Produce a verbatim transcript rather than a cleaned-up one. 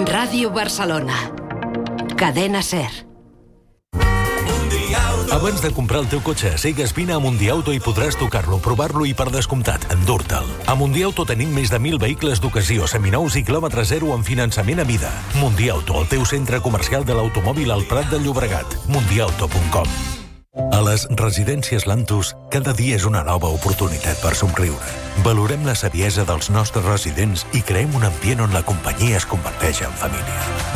Ràdio Barcelona. Cadena SER. Abans de comprar el teu cotxe a cegues, vine a Mundiauto i podràs tocar-lo, provar-lo i, per descomptat, endur-te'l. A Mundiauto tenim més de mil vehicles d'ocasió, seminous i quilòmetre zero amb finançament a vida. Mundiauto, el teu centre comercial de l'automòbil al Prat de Llobregat. mundiauto punt com. A les residències Lantus, cada dia és una nova oportunitat per somriure. Valorem la saviesa dels nostres residents i creem un ambient on la companyia es converteix en família.